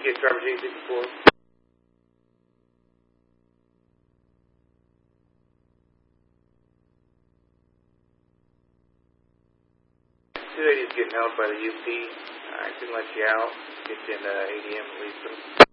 Get driver J64. 280 is getting held by the UP. I can let you out. Get you into ADM and leave them.